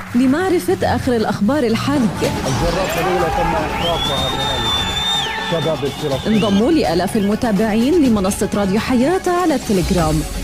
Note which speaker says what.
Speaker 1: لمعرفة آخر الأخبار الحالية.
Speaker 2: الجرات الأولى تم إحراقها من الشباب الفلسطيني.
Speaker 1: انضموا لآلاف المتابعين لمنصة راديو حياة على التليجرام.